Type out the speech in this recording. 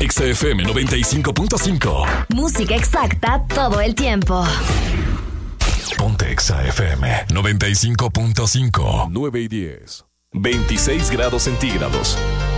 Exa FM 95.5. Música exacta todo el tiempo. Ponte Exa FM 95.5. 9 y 10. 26 grados centígrados.